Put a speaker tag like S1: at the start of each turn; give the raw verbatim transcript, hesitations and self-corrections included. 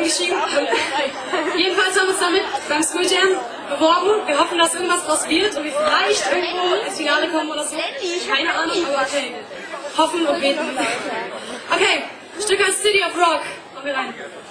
S1: geschrieben. Jedenfalls haben wir uns damit beim School Jam beworben. Wir hoffen, dass irgendwas draus wird und wir vielleicht irgendwo ins Finale kommen oder so. Keine Ahnung, aber okay. Hoffen und beten. Okay, Stück aus City of Rock. Kommen wir rein.